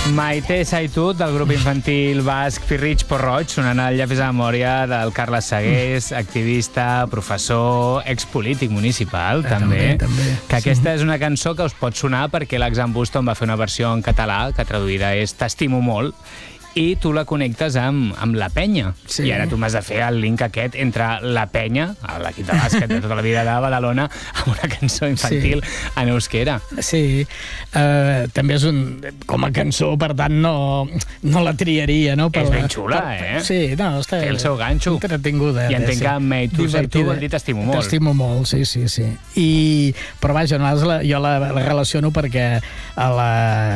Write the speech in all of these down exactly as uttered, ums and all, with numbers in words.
Maite Saitut, del grup infantil basc Pirritx Porroig, sonant el llapis a la memòria del Carles Sagués, activista, professor, expolític municipal, eh, també. també, també. Que aquesta sí. és una cançó que us pot sonar perquè l'Axan Buston va fer una versió en català, que traduïda és T'estimo molt, i tu la connectes amb, amb la penya. Sí. I ara tu m'has de fer el link aquest entre la penya, l'equip de bàsquet de tota la vida de Badalona, amb una cançó infantil sí. en euskera. Sí, uh, també és un... Com a cançó, per tant, no, no la triaria, no? Per és ben la, xula, per, eh? Sí, no, està... Té el seu ganxo. Entretinguda. I entenc sí. que amb tu, sei tu, vol dir t'estimo molt. T'estimo molt, sí, sí, sí. I, però vaja, la, jo la, la relaciono perquè a la...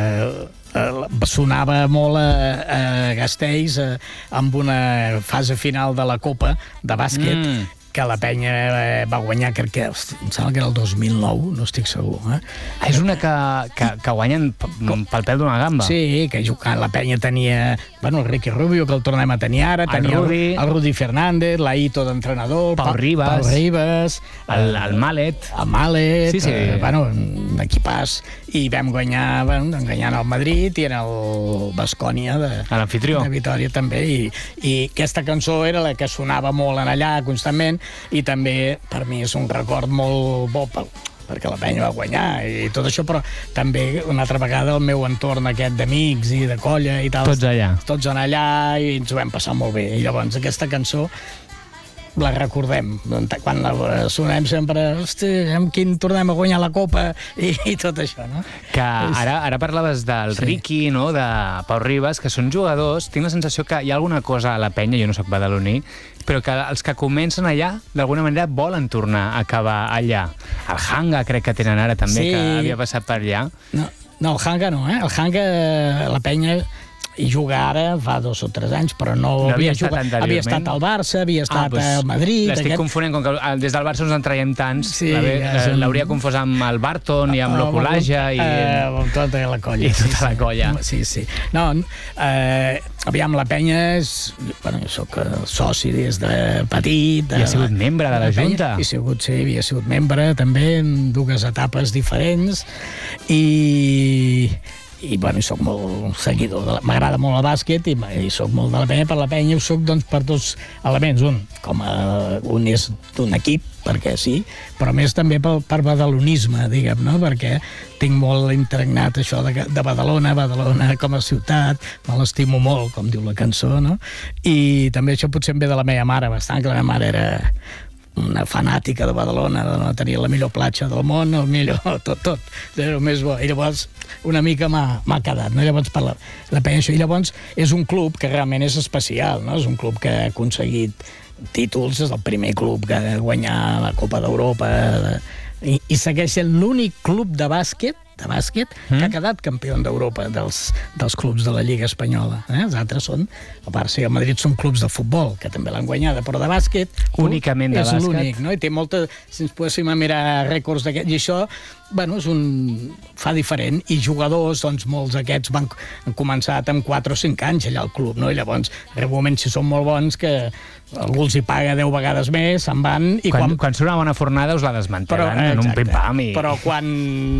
sonava molt a, a Gasteiz a, amb una fase final de la Copa de bàsquet mm. que la penya eh, va guanyar, crec que em sembla que era el dos mil nou, no estic segur. Eh? Ah, és una que, que, que guanyen pel pèl d'una gamba. Sí, que jugant, la penya tenia bueno, el Ricky Rubio, que el tornem a tenir ara, el tenia Rudi, el, el Rudi Fernández, l'Aito d'entrenador, Pau Ribas, Pau Ribas el, el Malet, el Malet, sí, sí. Eh, bueno, un equipàs, i vam guanyar, bueno, guanyant el Madrid i en el Baskonia de, l'anfitrió de Vitòria també, i, i aquesta cançó era la que sonava molt en allà constantment, i també per mi és un record molt bo pel, perquè la penya va guanyar i tot això, però també una altra vegada el meu entorn aquest d'amics i de colla i tal, tots allà tots en allà i ens ho vam passar molt bé, i llavors aquesta cançó la recordem, quan la sonem sempre, hosti, amb quin tornem a guanyar la Copa i, i tot això, no? Que ara, ara parlaves del sí. Ricky, no?, de Pau Ribas, que són jugadors, tinc la sensació que hi ha alguna cosa a la penya, jo no soc badaloní, però que els que comencen allà, d'alguna manera, volen tornar a acabar allà. El Hanga crec que tenen ara també, sí. que havia passat per allà. No, no el Hanga no, eh? El Hanga, la penya... i juga ara fa dos o tres anys, però no, no havia, havia estat jugat. anteriorment. Havia estat al Barça, havia estat ah, pues, al Madrid... L'estic aquest... confonent, com que des del Barça ens en traiem tants, sí, un... l'hauria confós amb el Barton i amb l'Oculaja i... Uh, amb tota la colla. I tota sí, la colla. Sí, sí. No, eh, aviam, la penya és... Bueno, jo soc soci des de petit... De, I ha sigut membre de la Junta. He sigut, sí, havia sigut membre també en dues etapes diferents i... i bueno, soc molt seguidor, m'agrada molt el bàsquet i, i soc molt de la penya, per la penya ho soc doncs, per dos elements, un com a, un és d'un equip, perquè sí, però més també per, per badalonisme, diguem, no? Perquè tinc molt impregnat això de, de Badalona, Badalona com a ciutat, me l'estimo molt, com diu la cançó, no? I també això potser em ve de la meva mare bastant, que la meva mare era una fanàtica de Badalona, de no tenir la millor platja del món, el millor, tot, tot, era el més bo. I llavors una mica m'ha quedat, no? Llavors per la, la penya això. I llavors és un club que realment és especial, no? És un club que ha aconseguit títols, és el primer club que ha guanyat la Copa d'Europa i, i segueix sent l'únic club de bàsquet de bàsquet, mm. que ha quedat campió d'Europa dels, dels clubs de la Lliga Espanyola. Eh? Els altres són, a part, si el Madrid són clubs de futbol, que també l'han guanyada, però de bàsquet... Únicament de bàsquet. És l'únic, no? I té molta... Si ens poguéssim mirar rècords d'aquest... I això, bueno, és un... fa diferent. I jugadors, doncs, molts d'aquests van... han començat amb quatre o cinc anys allà al club, no? I llavors, en un moment, si són molt bons, que algú els hi paga deu vegades més, se'n van... I quan, quan... quan surt una bona fornada us la desmantelen però, en un pim-pam. I... Però quan...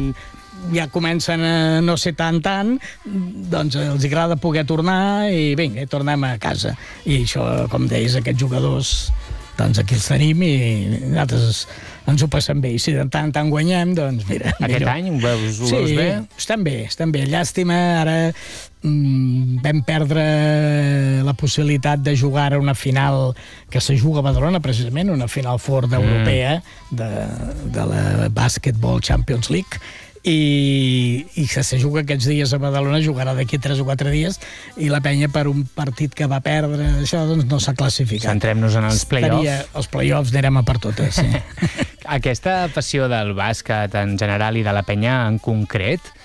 ja comencen a no ser tan tant, doncs els agrada poder tornar i vinga, tornem a casa. I això, com deies, aquests jugadors, doncs aquí els tenim i nosaltres ens ho passem bé. I si de tant en tant guanyem, doncs mira... Aquest millor. any ho veus, ho sí, veus bé? Sí, estem bé, estem bé. Llàstima, ara mm, vam perdre la possibilitat de jugar a una final que se juga a Badalona, precisament, una final fort europea mm. de, de la Basketball Champions League, i, i que se juga aquests dies a Badalona, jugarà d'aquí tres o quatre dies, i la penya per un partit que va perdre, això doncs no s'ha classificat. Centrem-nos en els play-offs. Els play-offs anirem a per totes, sí. Aquesta passió del bàsquet en general i de la penya en concret,